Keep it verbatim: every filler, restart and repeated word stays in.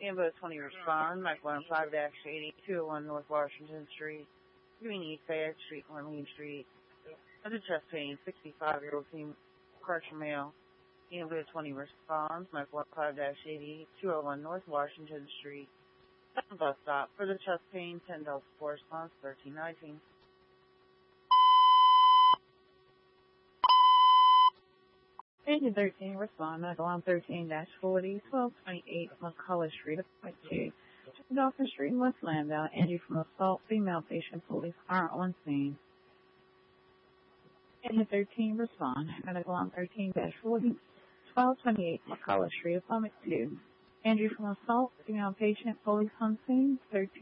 Ambo twenty respond, Mike one five eighty, two oh one North Washington Street, Green East Fayette Street, Marlene Street. Under chest pain, sixty-five-year-old female, partial male. Ambo twenty responds, Mike one five eighty, two oh one North Washington Street. Bus stop for the chest pain, ten Delta four response, thirteen nineteen. Agent thirteen, respond, medical on thirteen forty, twelve twenty-eight, McCullough Street, appointment two. Dolphin Street, West Landau, injury from assault, female patient, police are on scene. Agent thirteen, respond, medical on thirteen forty, twelve twenty-eight, McCullough Street, appointment two. Injury from assault, female patient, police on scene, thirteen.